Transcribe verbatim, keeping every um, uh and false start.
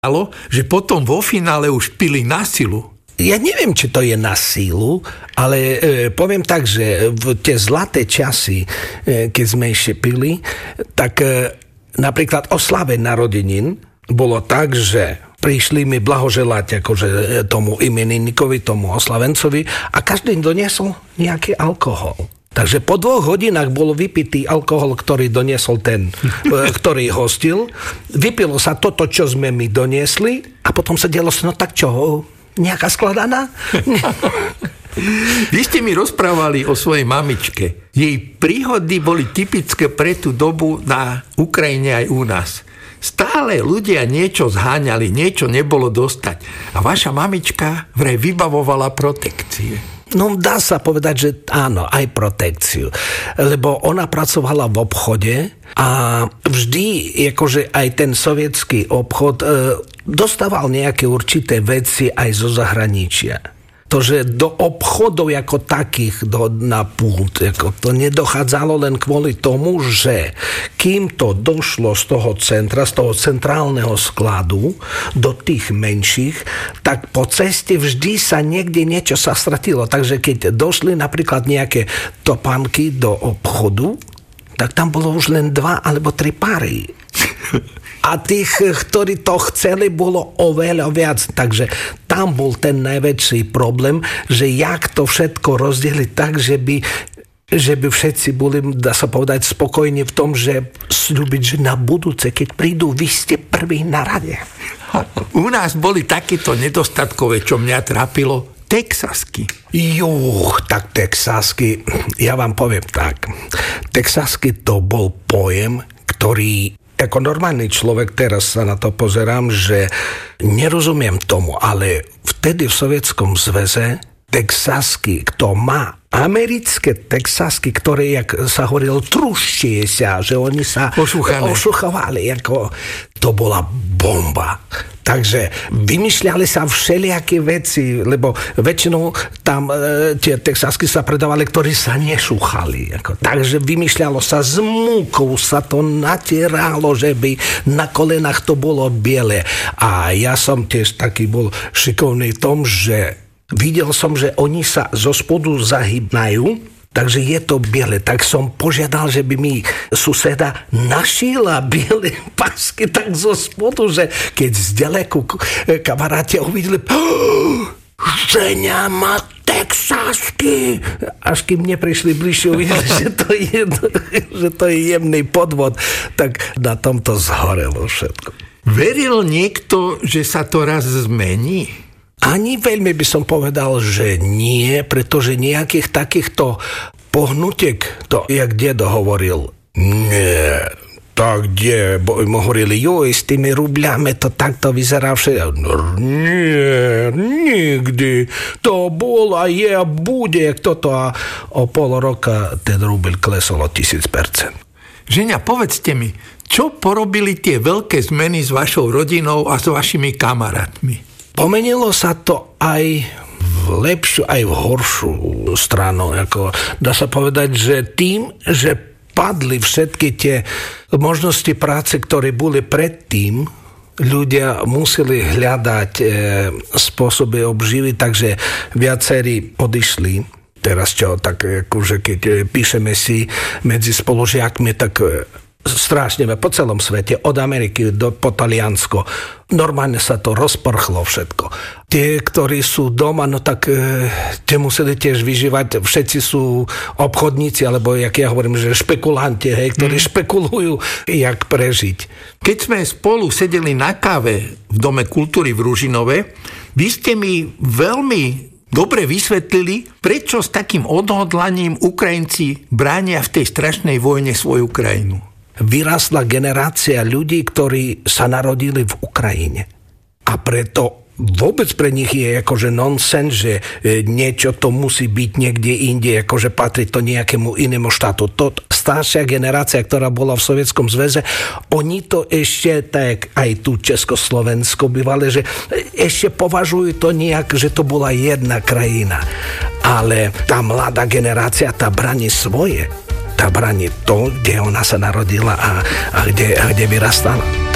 že potom vo finále už pili na silu. Ja neviem, či to je na sílu, ale e, poviem tak, že v tie zlaté časy, e, keď sme ešte pili, tak e, napríklad oslave narodenín bolo tak, že prišli mi blahoželať akože tomu imeninníkovi, tomu oslavencovi a každý doniesol nejaký alkohol. Takže po dvoch hodinách bol vypitý alkohol, ktorý doniesol ten, ktorý hostil. Vypilo sa toto, čo sme my doniesli a potom sa dialo sa, no tak čo, nejaká skladaná? Vy ste mi rozprávali o svojej mamičke. Jej príhody boli typické pre tú dobu na Ukrajine aj u nás. Stále ľudia niečo zháňali, niečo nebolo dostať. A vaša mamička vraj vybavovala protekcie. No dá sa povedať, že áno, aj protekciu. Lebo ona pracovala v obchode a vždy, akože aj ten sovietský obchod e, dostával nejaké určité veci aj zo zahraničia. To, že do obchodov ako takých do, na pult, ako to nedochádzalo len kvôli tomu, že kým to došlo z toho centra, z toho centrálneho skladu do tých menších, tak po ceste vždy sa niekde niečo sa stratilo. Takže keď došli napríklad nejaké topánky do obchodu, tak tam bolo už len dva alebo tri páry. A tých, ktorí to chceli, bolo oveľa viac. Takže tam bol ten najväčší problém, že jak to všetko rozdeliť tak, že by, že by všetci boli, dá sa povedať, spokojní v tom, že sľubiť, že na budúce, keď prídu, vy ste prví na rade. U nás boli takéto nedostatkové, čo mňa trápilo, texasky. Juch, tak texasky, ja vám poviem tak. Texasky to bol pojem, ktorý ako normálny človek, teraz sa na to pozerám, že nerozumiem tomu, ale vtedy v Sovietskom zväze texasky, kto má americké texasky, ktoré, jak sa hovorilo, truštie sa, že oni sa ošuchovali, ako to bola bomba. Takže vymýšľali sa všelijaké veci, lebo väčšinou tam e, tie texasky sa predávali, ktorí sa nešúchali. Ako. Takže vymýšľalo sa s múkou, sa to natieralo, že by na kolenách to bolo biele. A ja som tiež taký bol šikovný v tom, že videl som, že oni sa zo spodu zahybnajú, takže je to biele. Tak som požiadal, že by mi suseda našila biele pásky tak zo spodu, že keď z ďaleku kamaráti uvideli, ženia má texasky. Až kým neprišli bližšie, uvideli, že to je, že to je jemný podvod. Tak na tomto zhorelo všetko. Veril niekto, že sa to raz zmení? Ani veľmi by som povedal, že nie, pretože nejakých takýchto pohnutiek, to jak dedo hovoril, nie, tak kde, bo im hovorili, joj, s tými rubľami to takto vyzerá všetko. Nie, nikdy, to bolo a je a bude, toto a o pol roka ten rubľ klesol o tisíc percent. Ženia, povedzte mi, čo porobili tie veľké zmeny s vašou rodinou a s vašimi kamarátmi? Pomenilo sa to aj v lepšiu, aj v horšiu stranu. Ako dá sa povedať, že tým, že padli všetky tie možnosti práce, ktoré boli predtým, ľudia museli hľadať e, spôsoby obživy, takže viacerí odišli. Teraz čo, tak akože keď píšeme si medzi spolužiakmi, tak strašne po celom svete, od Ameriky do, po Taliansko. Normálne sa to rozprchlo všetko. Tie, ktorí sú doma, no tak e, tie museli tiež vyžívať. Všetci sú obchodníci, alebo jak ja hovorím, že špekulanti, hej, ktorí mm. špekulujú, jak prežiť. Keď sme spolu sedeli na káve v Dome kultúry v Ružinove, vy ste mi veľmi dobre vysvetlili, prečo s takým odhodlaním Ukrajinci bránia v tej strašnej vojne svoju krajinu. Vyrastla generácia ľudí, ktorí sa narodili v Ukrajine. A preto vôbec pre nich je akože nonsens, že niečo to musí byť niekde inde, akože patrí to nejakému inému štátu. To staršia generácia, ktorá bola v Sovietskom zväze, oni to ešte, tak aj tu Československo bývali, že ešte považujú to nejak, že to bola jedna krajina. Ale tá mladá generácia, tá braní svoje. Tá braní to, kde ona sa narodila a, a, kde, a kde vyrastala.